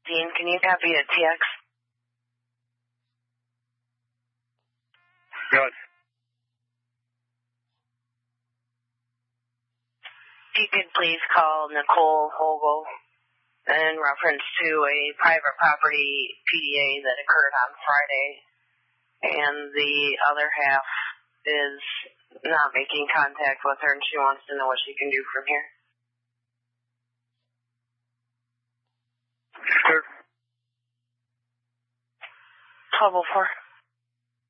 Dean, can you copy a TX? Good. If you could please call Nicole Hogel in reference to a private property PDA that occurred on Friday, and the other half is not making contact with her, and she wants to know what she can do from here. Sure. 1204.